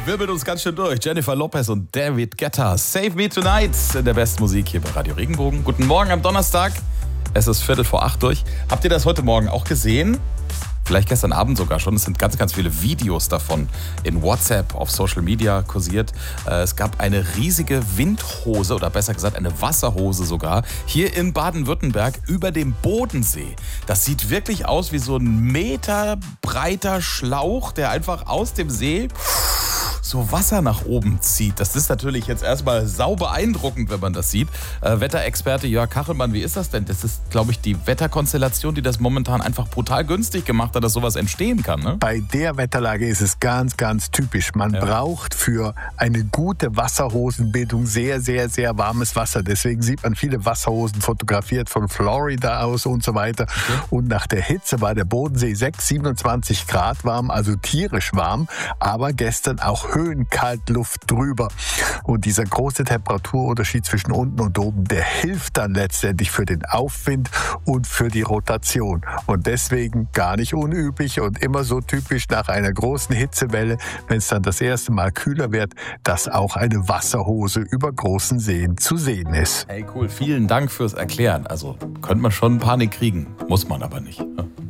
wirbelt uns ganz schön durch. Jennifer Lopez und David Guetta. Save Me Tonight in der besten Musik hier bei Radio Regenbogen. Guten Morgen am Donnerstag. Es ist 7:45 durch. Habt ihr das heute Morgen auch gesehen? Vielleicht gestern Abend sogar schon. Es sind ganz, ganz viele Videos davon in WhatsApp, auf Social Media kursiert. Es gab eine riesige Windhose oder besser gesagt eine Wasserhose sogar hier in Baden-Württemberg über dem Bodensee. Das sieht wirklich aus wie so ein meterbreiter Schlauch, der einfach aus dem See so Wasser nach oben zieht. Das ist natürlich jetzt erstmal sau beeindruckend, wenn man das sieht. Wetterexperte Jörg Kachelmann, wie ist das denn? Das ist, glaube ich, die Wetterkonstellation, die das momentan einfach brutal günstig gemacht hat, dass sowas entstehen kann, ne? Bei der Wetterlage ist es ganz, ganz typisch. Man braucht für eine gute Wasserhosenbildung sehr, sehr, sehr warmes Wasser. Deswegen sieht man viele Wasserhosen fotografiert von Florida aus und so weiter. Okay. Und nach der Hitze war der Bodensee 27 Grad warm, also tierisch warm, aber gestern auch Höhenkaltluft drüber. Und dieser große Temperaturunterschied zwischen unten und oben, der hilft dann letztendlich für den Aufwind und für die Rotation. Und deswegen gar nicht unüblich und immer so typisch nach einer großen Hitzewelle, wenn es dann das erste Mal kühler wird, dass auch eine Wasserhose über großen Seen zu sehen ist. Hey, cool. Vielen Dank fürs Erklären. Also könnte man schon Panik kriegen, muss man aber nicht.